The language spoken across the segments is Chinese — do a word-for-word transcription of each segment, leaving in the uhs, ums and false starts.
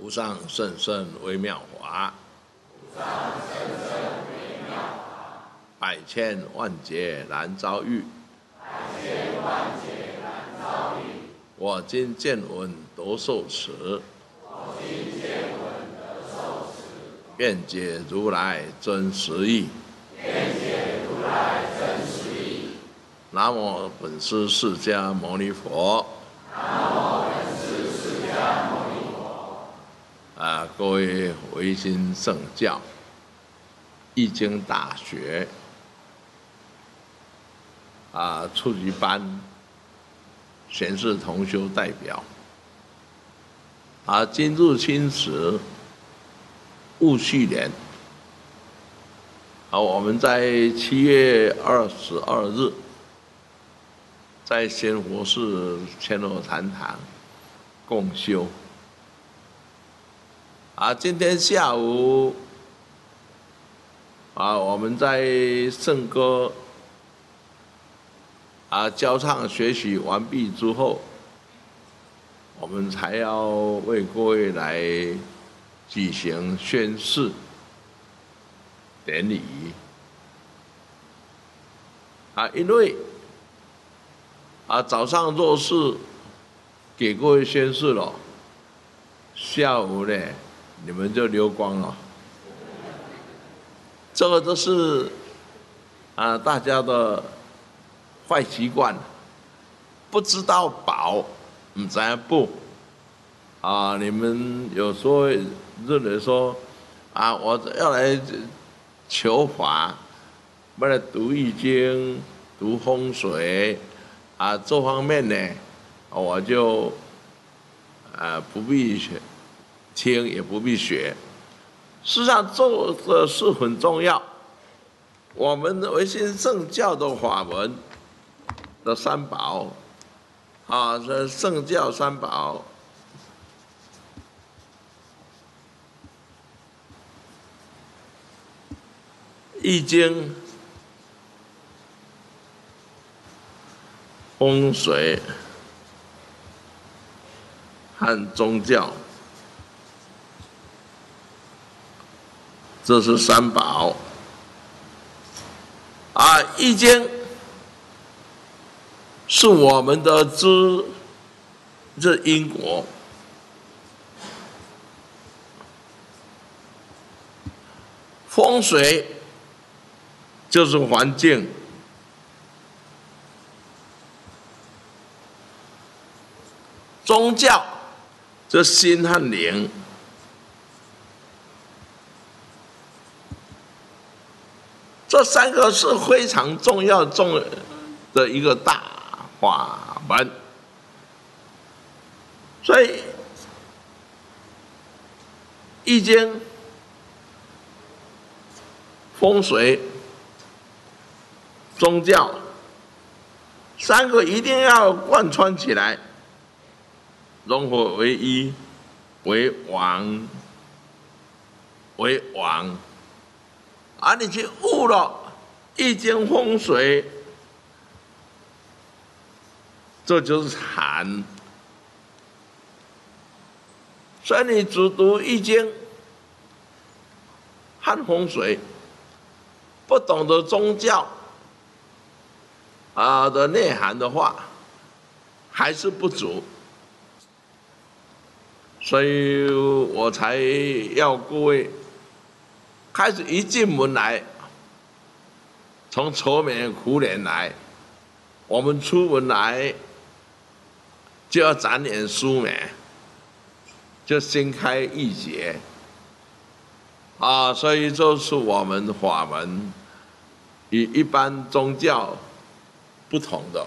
无上甚深微妙法，百千万劫难遭遇。我今见闻得受持，愿解如来真实义。南无本师释迦牟尼佛。啊，各位维新圣教易经大学啊初级班显示同修代表啊，今日青时戊戌年啊，我们在七月二十二日在仙佛寺千罗禅堂共修。啊，今天下午啊，我们在圣歌啊教唱学习完毕之后，我们才要为各位来举行宣誓典礼。啊，因为啊早上若是给各位宣誓了，下午呢你们就溜光了。这个都是啊大家的坏习惯，不知道饱，不知道补。啊，你们有时候认为说啊，我要来求法，要来读易经、读风水啊，这方面呢，我就啊不必学。听也不必学，事实上这个是很重要。我们维新圣教的法门的三宝啊，这圣教三宝，易经、风水和宗教。这是三宝啊，《易经》是我们的知这因果，风水就是环境，宗教这心和灵。这三个是非常重要重的一个大法门，所以《易经》、风水、宗教三个一定要贯穿起来，融合为一，为王，为王。啊，你去悟了易经风水，这就是禅。所以你只读易经和风水，不懂得宗教啊的内涵的话，还是不足。所以我才要各位。开始一进门来，从愁眉苦脸来，我们出门来就要展脸舒眉，就心开意解啊！所以这是我们的法门与一般宗教不同的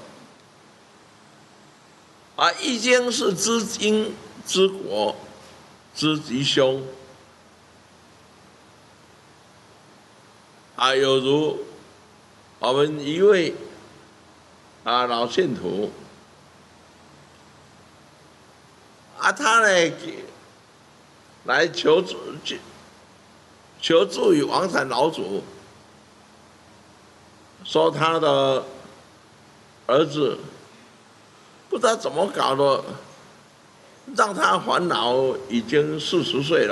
啊。易经是知因知果知吉凶。啊，有如我们一位啊老信徒啊，他呢来求助求助于王禅老祖，说他的儿子不知道怎么搞的， 让他烦恼已经四十岁了。